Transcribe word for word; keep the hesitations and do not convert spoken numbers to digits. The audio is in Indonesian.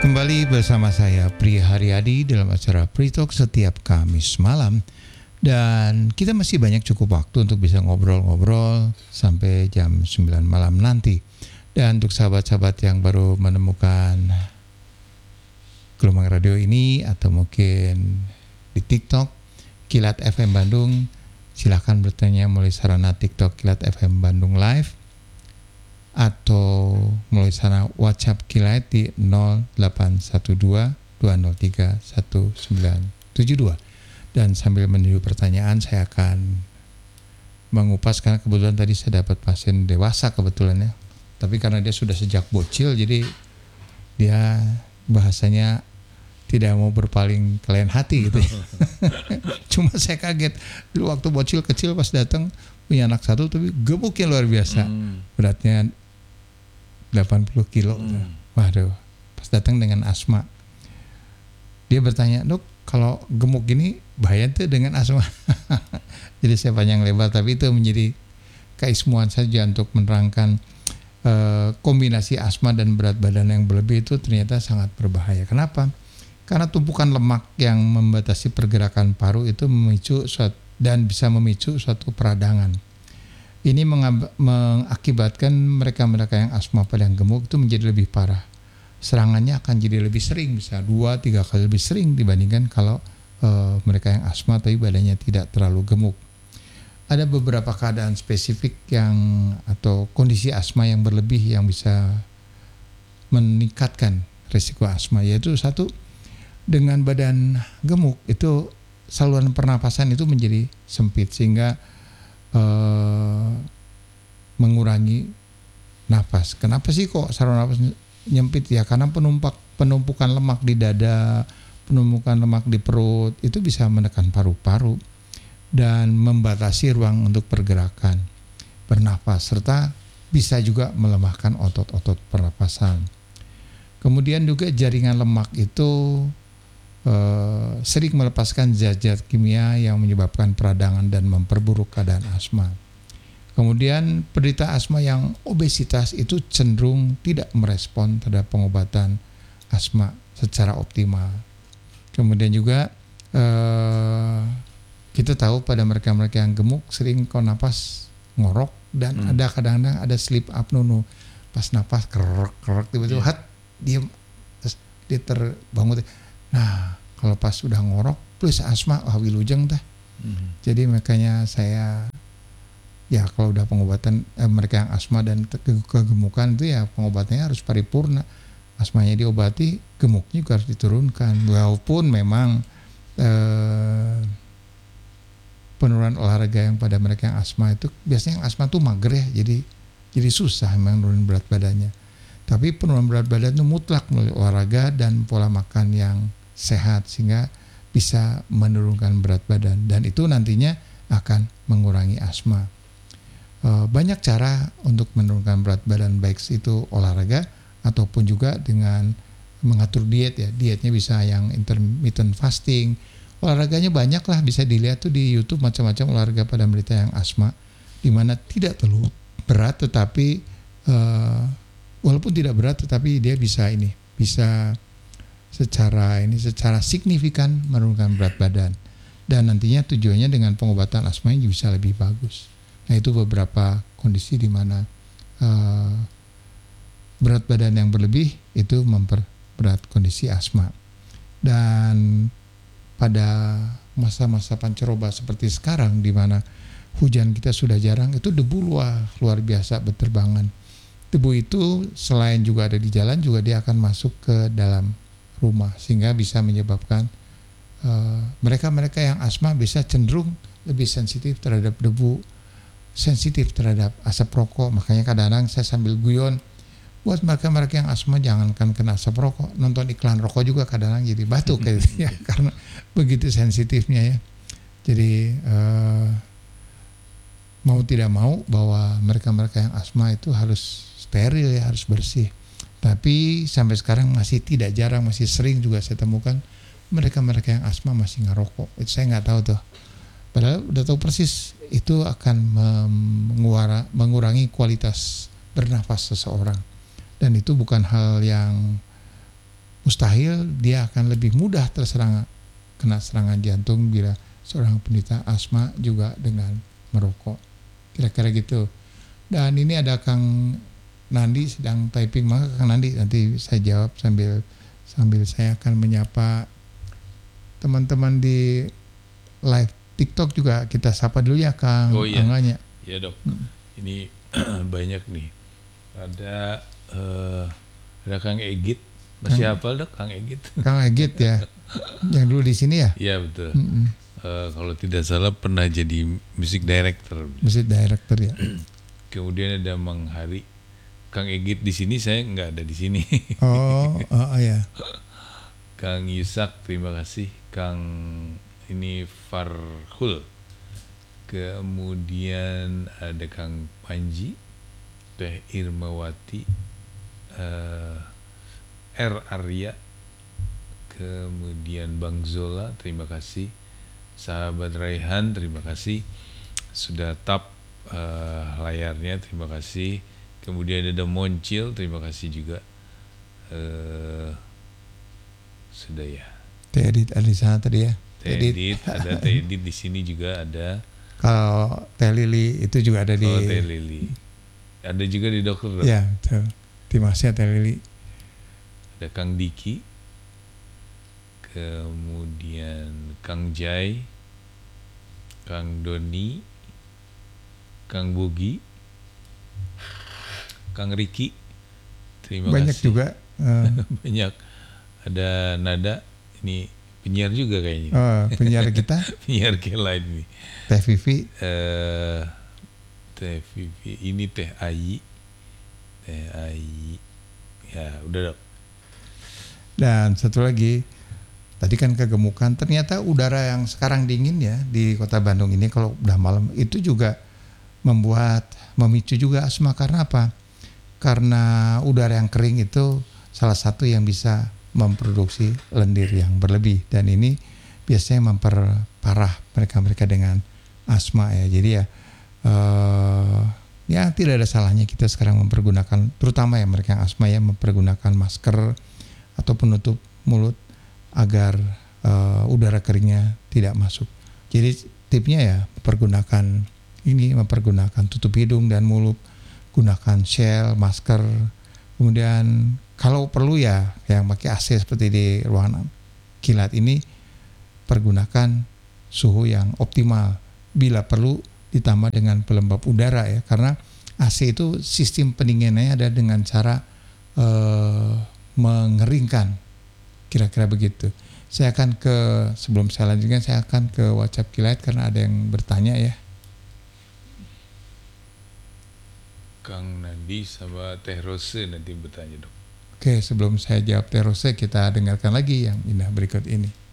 Kembali bersama saya Pri Haryadi dalam acara Pri Talk setiap Kamis malam. Dan kita masih banyak cukup waktu untuk bisa ngobrol-ngobrol sampai jam sembilan malam nanti. Dan untuk sahabat-sahabat yang baru menemukan gelombang radio ini atau mungkin di TikTok Kilat F M Bandung, silakan bertanya melalui sarana TikTok Kilat F M Bandung Live atau melalui sarana WhatsApp Kilat di nol delapan satu dua dua nol tiga satu sembilan tujuh dua. Dan sambil menunggu pertanyaan, saya akan mengupas karena kebetulan tadi saya dapat pasien dewasa kebetulan ya. Tapi karena dia sudah sejak bocil, jadi dia bahasanya tidak mau berpaling ke lain hati gitu ya. Cuma saya kaget dulu waktu bocil kecil pas datang punya anak satu tapi gemuknya luar biasa. Hmm. Beratnya delapan puluh kilo. Hmm. Waduh, pas datang dengan asma. Dia bertanya, "Dok, kalau gemuk gini bahaya tuh dengan asma." Jadi saya panjang lebar, tapi itu menjadi keismuan saja untuk menerangkan eh, kombinasi asma dan berat badan yang berlebih itu ternyata sangat berbahaya. Kenapa? Karena tumpukan lemak yang membatasi pergerakan paru itu memicu suatu, dan bisa memicu suatu peradangan. Ini mengab, mengakibatkan mereka-mereka yang asma pada yang gemuk itu menjadi lebih parah. Serangannya akan jadi lebih sering, bisa dua tiga kali lebih sering dibandingkan kalau uh, mereka yang asma tapi badannya tidak terlalu gemuk. Ada beberapa keadaan spesifik yang atau kondisi asma yang berlebih yang bisa meningkatkan risiko asma, yaitu satu, dengan badan gemuk itu saluran pernapasan itu menjadi sempit sehingga uh, mengurangi nafas. Kenapa sih kok saluran nafas nyempit? Ya karena penumpak penumpukan lemak di dada, penumpukan lemak di perut itu bisa menekan paru-paru dan membatasi ruang untuk pergerakan bernafas, serta bisa juga melemahkan otot-otot pernapasan. Kemudian juga jaringan lemak itu eh, sering melepaskan zat-zat kimia yang menyebabkan peradangan dan memperburuk keadaan asma. Kemudian penderita asma yang obesitas itu cenderung tidak merespon terhadap pengobatan asma secara optimal. Kemudian juga eh, kita tahu pada mereka-mereka yang gemuk sering kalau napas ngorok dan hmm. ada kadang-kadang ada sleep apnea, pas napas kerek-kerek tiba-tiba yeah. hat dia terus dia terbangun. Nah kalau pas udah ngorok plus asma wah wilujeng dah. Hmm. Jadi makanya saya ya kalau udah pengobatan eh, mereka yang asma dan kegemukan itu ya pengobatannya harus paripurna. Asmanya diobati, gemuknya juga harus diturunkan. Walaupun memang eh, penurunan olahraga yang pada mereka yang asma itu biasanya yang asma tuh mager ya, jadi jadi susah memang nurunin berat badannya. Tapi penurunan berat badan itu mutlak melalui olahraga dan pola makan yang sehat sehingga bisa menurunkan berat badan dan itu nantinya akan mengurangi asma. Banyak cara untuk menurunkan berat badan, baik itu olahraga ataupun juga dengan mengatur diet ya. Dietnya bisa yang intermittent fasting. Olahraganya banyak lah, bisa dilihat tuh di YouTube macam-macam olahraga pada penderita yang asma, di mana tidak terlalu berat tetapi uh, walaupun tidak berat tetapi dia bisa ini bisa secara ini secara signifikan menurunkan berat badan dan nantinya tujuannya dengan pengobatan asma ini bisa lebih bagus. Nah itu beberapa kondisi di mana uh, berat badan yang berlebih itu memperberat kondisi asma. Dan pada masa-masa pancaroba seperti sekarang di mana hujan kita sudah jarang, itu debu luar, luar biasa berterbangan. Debu itu selain juga ada di jalan juga dia akan masuk ke dalam rumah sehingga bisa menyebabkan uh, mereka-mereka yang asma bisa cenderung lebih sensitif terhadap debu, sensitif terhadap asap rokok. Makanya kadang-kadang saya sambil guyon buat mereka-mereka yang asma jangankan kena asap rokok, nonton iklan rokok juga kadang-kadang jadi batuk gitu ya karena begitu sensitifnya ya. Jadi eh, mau tidak mau bahwa mereka-mereka yang asma itu harus steril ya, harus bersih. Tapi sampai sekarang masih tidak jarang, masih sering juga saya temukan mereka-mereka yang asma masih ngerokok. Itu saya nggak tahu tuh. Padahal udah tahu persis itu akan mengura, mengurangi kualitas bernafas seseorang. Dan itu bukan hal yang mustahil dia akan lebih mudah terserang kena serangan jantung bila seorang penderita asma juga dengan merokok. Kira-kira gitu. Dan ini ada Kang Nandi sedang typing, maka Kang Nandi nanti saya jawab sambil sambil saya akan menyapa teman-teman di live TikTok juga. Kita sapa dulu ya Kang Oh iya, Angganya. ya dok. Hmm. Ini banyak nih. Ada uh, ada Kang Egit. Masih Kang, hafal dok Kang Egit? Kang Egit ya, yang dulu di sini ya? Iya betul. Mm-mm. Uh, kalau tidak salah pernah jadi music director. Music director ya. Kemudian ada Mang Hari. Kang Egit di sini, saya nggak ada di sini. Oh, oh, oh ya. Kang Yusak, terima kasih. Kang ini Farhul. Kemudian ada Kang Panji, Teh Irmawati, uh, R Arya, kemudian Bang Zola, terima kasih. Sahabat Raihan, terima kasih. Sudah tap uh, layarnya, terima kasih. Kemudian ada Moncil, terima kasih juga. Uh, sudah ya. Teh Edit ada di sana tadi ya. Teh Edit, ada Teh Edit di sini juga ada. Kalau Teh Lili itu juga ada di. Oh, Teh Lili. Ada juga di dokter. Ya, betul. Terima kasih Teh Lili. Ada Kang Diki. Kemudian Kang Jai, Kang Doni, Kang Bogi, Kang Riki, terima banyak kasih. Juga uh, banyak. Ada Nada, ini penyiar juga kayaknya. Uh, penyiar kita. Penyiar Kela ini. Teh Vivi. Uh, Teh Vivi, ini Teh Ayi, Teh Ayi, ya udah dok. Dan satu lagi, tadi kan kegemukan, ternyata udara yang sekarang dingin ya di kota Bandung ini kalau udah malam itu juga membuat memicu juga asma. Karena apa? Karena udara yang kering itu salah satu yang bisa memproduksi lendir yang berlebih, dan ini biasanya memperparah mereka-mereka dengan asma ya. Jadi ya uh, ya tidak ada salahnya kita sekarang mempergunakan, terutama ya mereka yang asma ya, mempergunakan masker atau penutup mulut agar uh, udara keringnya tidak masuk. Jadi tipnya ya mempergunakan ini, mempergunakan tutup hidung dan mulut, gunakan shell, masker, kemudian kalau perlu ya yang pakai A C seperti di ruangan kilat ini, pergunakan suhu yang optimal. Bila perlu ditambah dengan pelembab udara ya, karena A C itu sistem pendinginannya ada dengan cara uh, mengeringkan. Kira-kira begitu. Saya akan ke, sebelum saya lanjutkan, saya akan ke WhatsApp Kilat karena ada yang bertanya ya. Kang Nandi sama Teh Rose nanti bertanya dok. Oke, sebelum saya jawab Teh Rose, kita dengarkan lagi yang indah berikut ini.